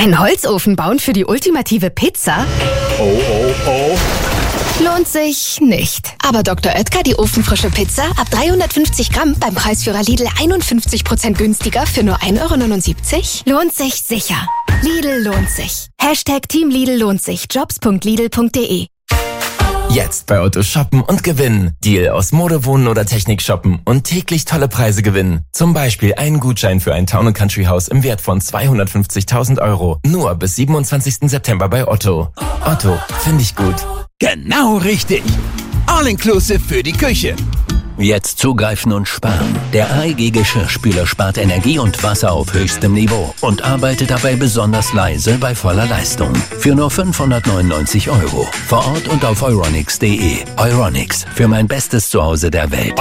Einen Holzofen bauen für die ultimative Pizza? Oh, oh, oh. Lohnt sich nicht. Aber Dr. Oetker, die ofenfrische Pizza, ab 350 Gramm beim Preisführer Lidl 51% günstiger für nur 1,79 €? Lohnt sich sicher. Lidl lohnt sich. #Team Lidl lohnt sich. Jobs.lidl.de. Jetzt bei Otto shoppen und gewinnen. Deal aus Mode, Wohnen oder Technik shoppen und täglich tolle Preise gewinnen. Zum Beispiel einen Gutschein für ein Town & Country Haus im Wert von 250.000 €. Nur bis 27. September bei Otto. Otto, finde ich gut. Genau richtig. All-inclusive für die Küche. Jetzt zugreifen und sparen. Der AEG Geschirrspüler spart Energie und Wasser auf höchstem Niveau und arbeitet dabei besonders leise bei voller Leistung. Für nur 599 €. Vor Ort und auf euronics.de. Euronics, für mein bestes Zuhause der Welt.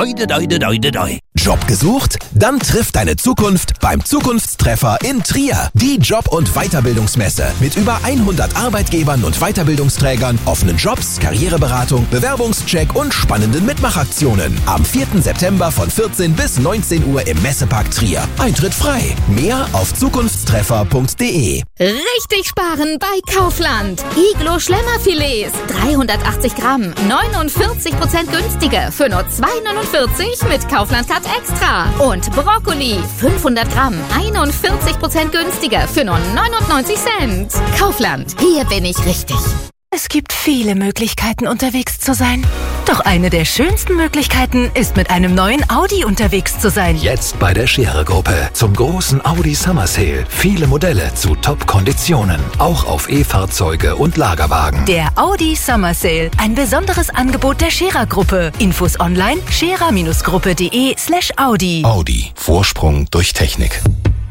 Job gesucht? Dann trifft deine Zukunft beim Zukunftstreffer in Trier. Die Job- und Weiterbildungsmesse mit über 100 Arbeitgebern und Weiterbildungsträgern, offenen Jobs, Karriereberatung, Bewerbungscheck und spannenden Mitmachaktionen. Am 4. September von 14 bis 19 Uhr im Messepark Trier. Eintritt frei. Mehr auf zukunftstreffer.de. Richtig sparen bei Kaufland. Iglo Schlemmerfilets, 380 Gramm, 49% günstiger für nur 2,49 € mit Kaufland Card Extra. Und Brokkoli, 500 Gramm, 41% günstiger für nur 99 Cent. Kaufland, hier bin ich richtig. Es gibt viele Möglichkeiten, unterwegs zu sein. Doch eine der schönsten Möglichkeiten ist, mit einem neuen Audi unterwegs zu sein. Jetzt bei der Scherer-Gruppe zum großen Audi Summer Sale. Viele Modelle zu Top-Konditionen. Auch auf E-Fahrzeuge und Lagerwagen. Der Audi Summer Sale. Ein besonderes Angebot der Scherer-Gruppe. Infos online scherer-gruppe.de/Audi. Audi. Vorsprung durch Technik.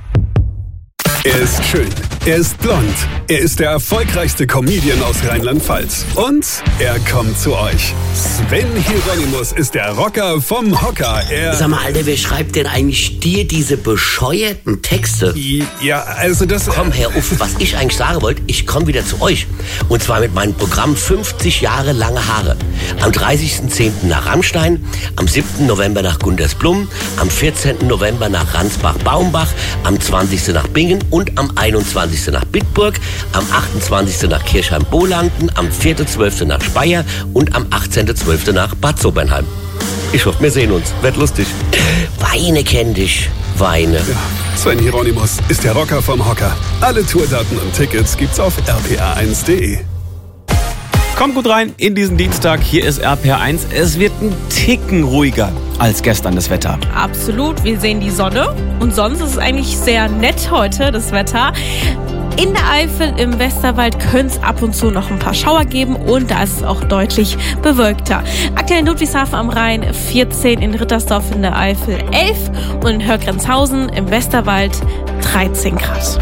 Er ist schön, er ist blond, er ist der erfolgreichste Comedian aus Rheinland-Pfalz. Und er kommt zu euch. Sven Hieronymus ist der Rocker vom Hocker. Sag mal, Alter, wer schreibt denn eigentlich dir diese bescheuerten Texte? Ja, also das... Komm, Herr Uff, was ich eigentlich sagen wollte, ich komme wieder zu euch. Und zwar mit meinem Programm 50 Jahre lange Haare. Am 30.10. nach Rammstein, am 7. November nach Gundersblum, am 14. November nach Ransbach-Baumbach, am 20. nach Bingen und am 21. nach Bitburg, am 28. nach Kirchheim-Bohlanden, am 4.12. nach Speyer und am 18.12. nach Bad Sobernheim. Ich hoffe, wir sehen uns. Wird lustig. Weine kenn dich. Weine. Ja, Sven Hieronymus ist der Rocker vom Hocker. Alle Tourdaten und Tickets gibt's auf rpa1.de. Kommt gut rein in diesen Dienstag. Hier ist RPR1. Es wird ein Ticken ruhiger als gestern das Wetter. Absolut. Wir sehen die Sonne. Und sonst ist es eigentlich sehr nett heute, das Wetter. In der Eifel, im Westerwald könnte es ab und zu noch ein paar Schauer geben und da ist es auch deutlich bewölkter. Aktuell in Ludwigshafen am Rhein 14, in Rittersdorf in der Eifel 11 und in Hörgrenzhausen im Westerwald 13 Grad.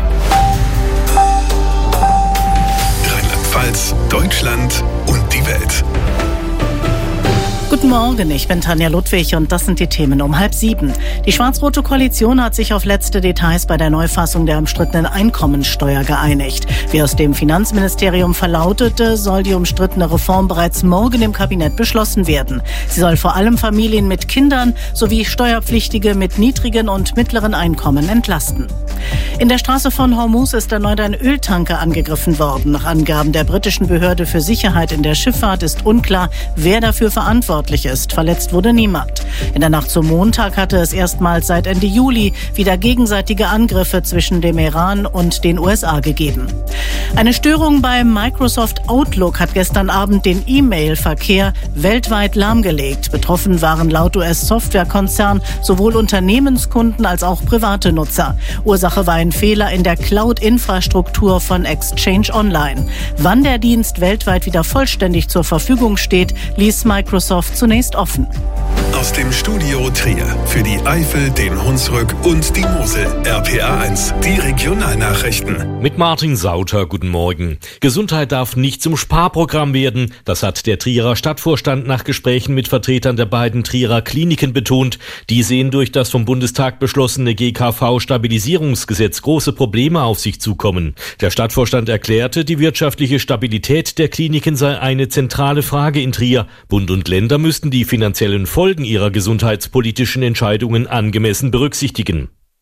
Rheinland-Pfalz, Deutschland und die Welt. Guten Morgen, ich bin Tanja Ludwig und das sind die Themen um 6:30. Die schwarz-rote Koalition hat sich auf letzte Details bei der Neufassung der umstrittenen Einkommensteuer geeinigt. Wie aus dem Finanzministerium verlautete, soll die umstrittene Reform bereits morgen im Kabinett beschlossen werden. Sie soll vor allem Familien mit Kindern sowie Steuerpflichtige mit niedrigen und mittleren Einkommen entlasten. In der Straße von Hormuz ist erneut ein Öltanker angegriffen worden. Nach Angaben der britischen Behörde für Sicherheit in der Schifffahrt ist unklar, wer dafür verantwortlich ist. Verletzt wurde niemand. In der Nacht zum Montag hatte es erstmals seit Ende Juli wieder gegenseitige Angriffe zwischen dem Iran und den USA gegeben. Eine Störung beim Microsoft Outlook hat gestern Abend den E-Mail-Verkehr weltweit lahmgelegt. Betroffen waren laut US-Softwarekonzern sowohl Unternehmenskunden als auch private Nutzer. Ursache war ein Fehler in der Cloud-Infrastruktur von Exchange Online. Wann der Dienst weltweit wieder vollständig zur Verfügung steht, ließ Microsoft zunächst offen. Aus dem Studio Trier für die Eifel, den Hunsrück und die Mosel. RPR1, die Regionalnachrichten. Mit Martin Sauter, guten Morgen. Gesundheit darf nicht zum Sparprogramm werden. Das hat der Trierer Stadtvorstand nach Gesprächen mit Vertretern der beiden Trierer Kliniken betont. Die sehen durch das vom Bundestag beschlossene GKV-Stabilisierungsgesetz große Probleme auf sich zukommen. Der Stadtvorstand erklärte, die wirtschaftliche Stabilität der Kliniken sei eine zentrale Frage in Trier. Bund und Länder müssten die finanziellen Folgen ihrer gesundheitspolitischen Entscheidungen angemessen berücksichtigen.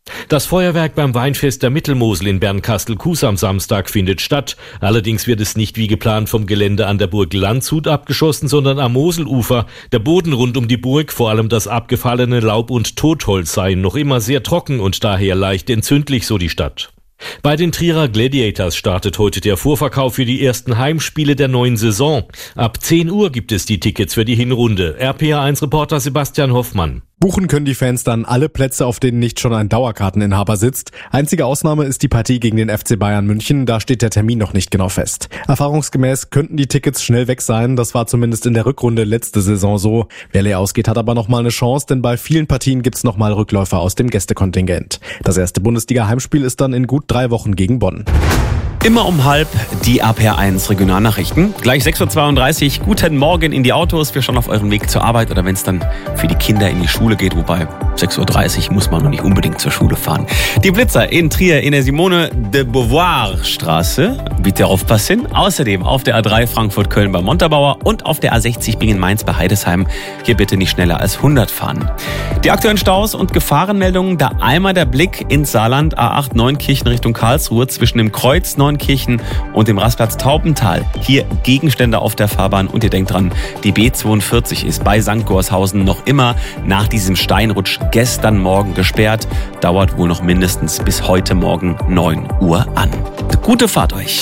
Das Feuerwerk beim Weinfest der Mittelmosel in Bernkastel-Kues am Samstag findet statt. Allerdings wird es nicht wie geplant vom Gelände an der Burg Landshut abgeschossen, sondern am Moselufer. Der Boden rund um die Burg, vor allem das abgefallene Laub und Totholz, seien noch immer sehr trocken und daher leicht entzündlich, so die Stadt. Bei den Trierer Gladiators startet heute der Vorverkauf für die ersten Heimspiele der neuen Saison. Ab 10 Uhr gibt es die Tickets für die Hinrunde. RPA1-Reporter Sebastian Hoffmann. Buchen können die Fans dann alle Plätze, auf denen nicht schon ein Dauerkarteninhaber sitzt. Einzige Ausnahme ist die Partie gegen den FC Bayern München, da steht der Termin noch nicht genau fest. Erfahrungsgemäß könnten die Tickets schnell weg sein, das war zumindest in der Rückrunde letzte Saison so. Wer leer ausgeht, hat aber nochmal eine Chance, denn bei vielen Partien gibt's nochmal Rückläufer aus dem Gästekontingent. Das erste Bundesliga-Heimspiel ist dann in gut 3 Wochen gegen Bonn. Immer um 12:30 die RPR1 Regionalnachrichten. Gleich 6:32 Uhr. Guten Morgen in die Autos. Wir schon auf eurem Weg zur Arbeit oder wenn es dann für die Kinder in die Schule geht. Wobei 6:30 Uhr muss man noch nicht unbedingt zur Schule fahren. Die Blitzer in Trier in der Simone de Beauvoir Straße. Bitte aufpassen. Außerdem auf der A3 Frankfurt-Köln bei Montabaur und auf der A60 Bingen-Mainz bei Heidesheim. Hier bitte nicht schneller als 100 fahren. Die aktuellen Staus und Gefahrenmeldungen. Da einmal der Blick ins Saarland. A8 Neunkirchen Richtung Karlsruhe zwischen dem Kreuz Neunkirchen und dem Rastplatz Taubental. Hier Gegenstände auf der Fahrbahn und ihr denkt dran, die B42 ist bei St. Gorshausen noch immer nach diesem Steinrutsch gestern Morgen gesperrt. Dauert wohl noch mindestens bis heute Morgen 9 Uhr an. Gute Fahrt euch.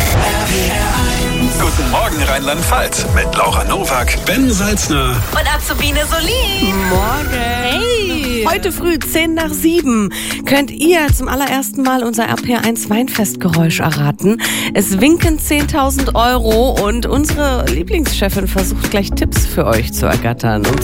Guten Morgen Rheinland-Pfalz mit Laura Nowak, Ben Salzner und Azubine Solin. Morgen. Hey. Heute früh 6:50 könnt ihr zum allerersten Mal unser RPR1 Weinfestgeräusch erraten. Es winken 10.000 € und unsere Lieblingschefin versucht gleich Tipps für euch zu ergattern. Und